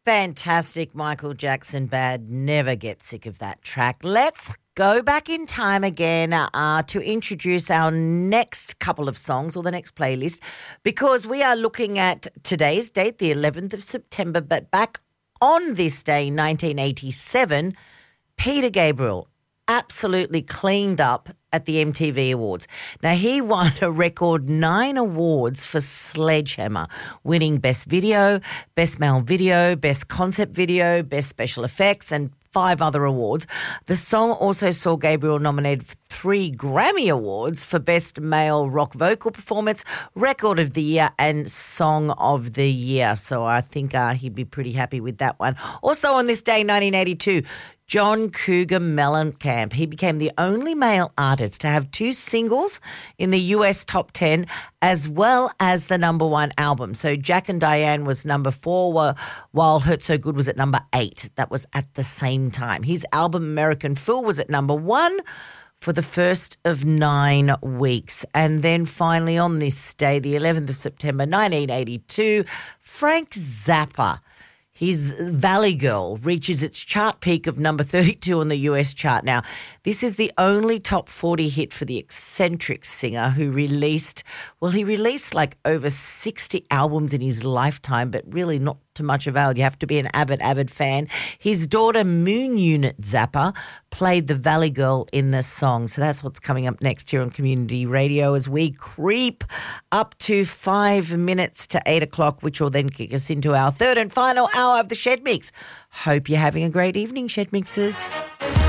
Fantastic Michael Jackson Bad. Never get sick of that track. Let's go back in time again to introduce our next couple of songs or the next playlist, because we are looking at today's date, the 11th of September, but back on this day, 1987, Peter Gabriel absolutely cleaned up at the MTV Awards. Now, he won a record 9 awards for Sledgehammer, winning Best Video, Best Male Video, Best Concept Video, Best Special Effects, and 5 other awards. The song also saw Gabriel nominated for 3 Grammy Awards for Best Male Rock Vocal Performance, Record of the Year, and Song of the Year. So I think he'd be pretty happy with that one. Also on this day, 1982, John Cougar Mellencamp. He became the only male artist to have 2 singles in the US top 10 as well as the number 1 album. So Jack and Diane was number 4 while Hurt So Good was at number 8. That was at the same time. His album American Fool was at number 1 for the first of 9 weeks. And then finally on this day, the 11th of September 1982, Frank Zappa, his Valley Girl, reaches its chart peak of number 32 on the US chart. Now, this is the only top 40 hit for the eccentric singer who released like over 60 albums in his lifetime, but really not to much avail. You have to be an avid fan. His daughter, Moon Unit Zappa, played the Valley Girl in this song. So that's what's coming up next here on Community Radio as we creep up to 5 minutes to 8 o'clock, which will then kick us into our third and final hour of the Shed Mix. Hope you're having a great evening, Shed Mixers.